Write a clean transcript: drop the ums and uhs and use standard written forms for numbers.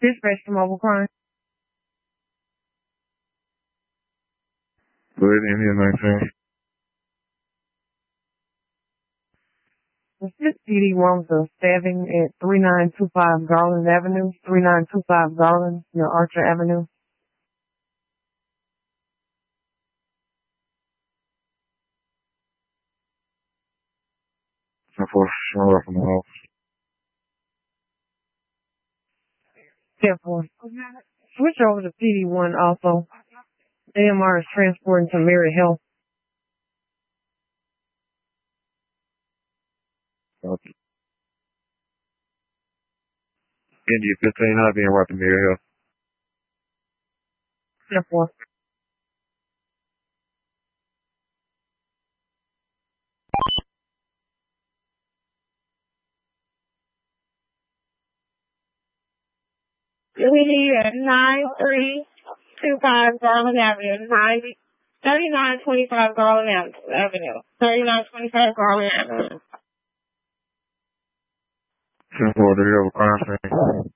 Dispatch to mobile crime. Go ahead and hit 19. This PD1 was a stabbing at 3925 Garland Avenue, 3925 Garland, near Archer Avenue. Unfortunately, from the house. 10-4. Switch over to PD1 also. AMR is transporting to Mary Health. Okay. India 15, I'll be in right to Mary Hill. 10-4. We need at 9325 Garland Avenue, 3925 Garland Avenue, 3925 Garland Avenue. 10-4, do you have a crime scene?